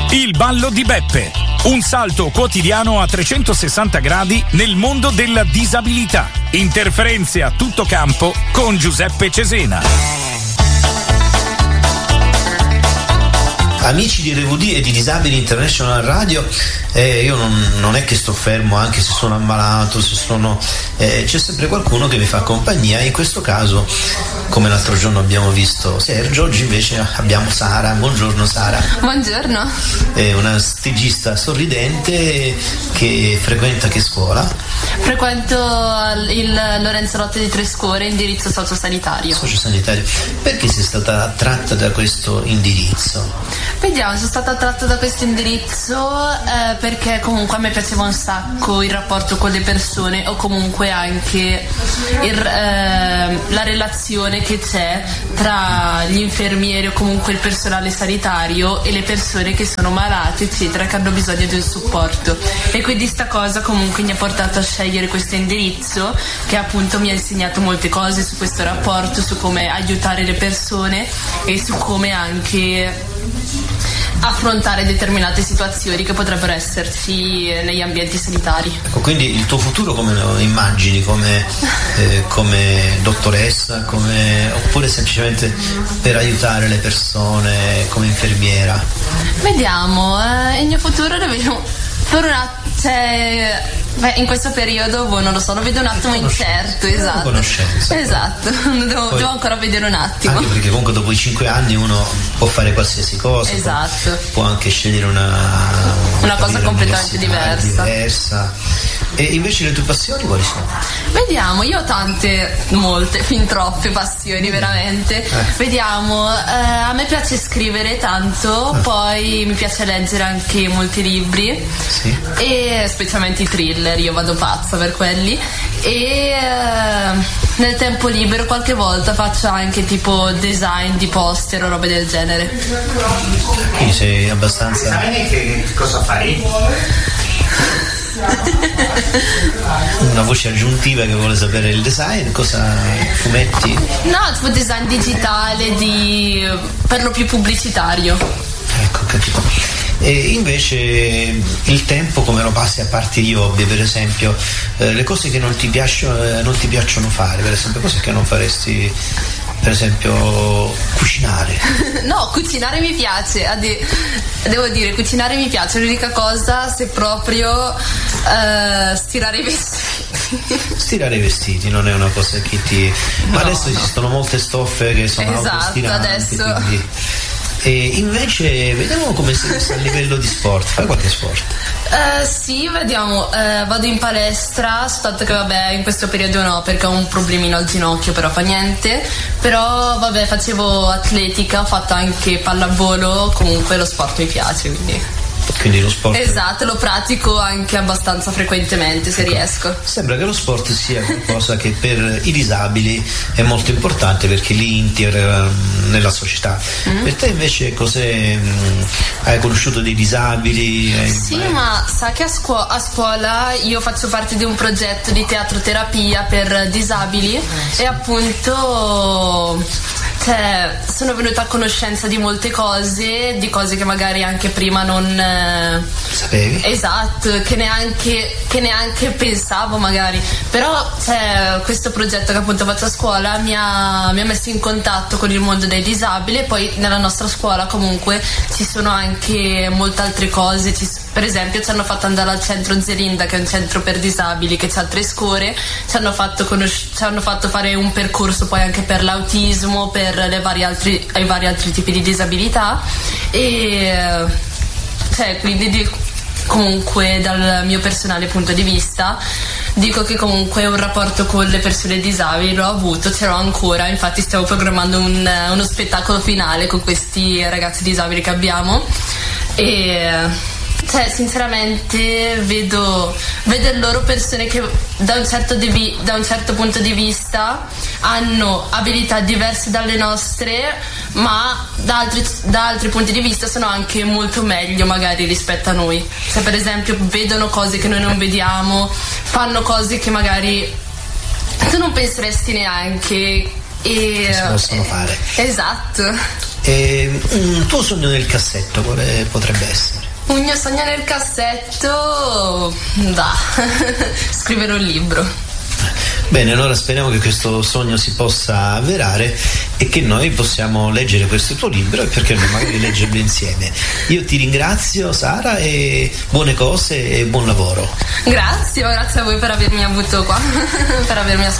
Il ballo di Beppe, un salto quotidiano a 360 gradi nel mondo della disabilità. Interferenze a tutto campo con Giuseppe Cesena. Amici di RVD e di Disabili International Radio, io non è che sto fermo anche se sono ammalato, c'è sempre qualcuno che mi fa compagnia. In questo caso, come l'altro giorno abbiamo visto Sergio, oggi invece abbiamo Sara. Buongiorno Sara. Buongiorno. È una stagista sorridente che frequenta che scuola? Frequento il Lorenzo Lotti di Trescore, indirizzo sociosanitario. Sociosanitario. Perché sei stata attratta da questo indirizzo? Vediamo, sono stata attratta da questo indirizzo perché comunque a me piaceva un sacco il rapporto con le persone, o comunque anche la relazione che c'è tra gli infermieri o comunque il personale sanitario e le persone che sono malate eccetera, che hanno bisogno di un supporto. E quindi sta cosa comunque mi ha portato a scegliere questo indirizzo, che appunto mi ha insegnato molte cose su questo rapporto, su come aiutare le persone e su come anche affrontare determinate situazioni che potrebbero esserci negli ambienti sanitari. Ecco, quindi il tuo futuro come lo immagini? Come dottoressa, oppure semplicemente per aiutare le persone come infermiera? Vediamo, il mio futuro lo vedo per un attimo, in questo periodo non lo so, lo vedo un attimo incerto, esatto. Conoscenza. Esatto, devo ancora vedere un attimo. Anche perché comunque dopo i 5 anni uno può fare qualsiasi cosa. Esatto. Può anche scegliere una cosa completamente diversa. E invece le tue passioni quali sono? Vediamo, io ho molte, fin troppe passioni veramente. Vediamo, a me piace scrivere tanto, poi mi piace leggere anche molti libri, sì. E specialmente i thriller, io vado pazza per quelli. E nel tempo libero qualche volta faccio anche tipo design di poster o robe del genere. Quindi sei abbastanza... Sai che cosa fai? Una voce aggiuntiva che vuole sapere il design, fumetti? No, tipo design digitale per lo più pubblicitario. Ecco, capito. E invece il tempo come lo passi, a parte gli hobby, per esempio, le cose che non ti piacciono fare, per esempio, cose che non faresti, per esempio cucinare? No, cucinare mi piace, devo dire, cucinare mi piace, l'unica cosa se proprio stirare i vestiti. Stirare i vestiti non è una cosa che ti... Ma no, adesso esistono molte stoffe che sono autostiranti, adesso... quindi... E invece vediamo come sei messa a livello di sport. Fai qualche sport? Sì, vediamo, vado in palestra, soltanto che vabbè in questo periodo no, perché ho un problemino al ginocchio, però fa niente. Però vabbè, facevo atletica, ho fatto anche pallavolo, comunque lo sport mi piace, quindi lo sport... Esatto, lo pratico anche abbastanza frequentemente se riesco. Sembra che lo sport sia qualcosa che per i disabili è molto importante, perché li integra nella società. Per te invece hai conosciuto dei disabili? Sì, ma sa che a scuola io faccio parte di un progetto di teatroterapia per disabili e appunto sono venuta a conoscenza di molte cose, di cose che magari anche prima non sapevi? Esatto, che neanche pensavo magari. Però questo progetto che appunto faccio a scuola mi ha messo in contatto con il mondo dei disabili, e poi nella nostra scuola comunque ci sono anche molte altre cose. Per esempio ci hanno fatto andare al centro Zelinda, che è un centro per disabili che c'ha 3 scuole, ci hanno fatto fare un percorso poi anche per l'autismo, per i vari altri tipi di disabilità, e quindi comunque dal mio personale punto di vista dico che comunque un rapporto con le persone disabili l'ho avuto, ce l'ho ancora, infatti stiamo programmando uno spettacolo finale con questi ragazzi disabili che abbiamo, e sinceramente vedo in loro persone che da un certo punto di vista hanno abilità diverse dalle nostre, ma da altri punti di vista sono anche molto meglio magari rispetto a noi. Per esempio vedono cose che noi non vediamo, fanno cose che magari tu non penseresti neanche e si possono fare. Esatto. Un tuo sogno nel cassetto quale potrebbe essere? Un mio sogno nel cassetto, scrivere un libro. Bene, allora speriamo che questo sogno si possa avverare e che noi possiamo leggere questo tuo libro e perché no, magari leggerlo insieme. Io ti ringrazio, Sara, e buone cose e buon lavoro. Grazie a voi per avermi avuto qua, per avermi ascoltato.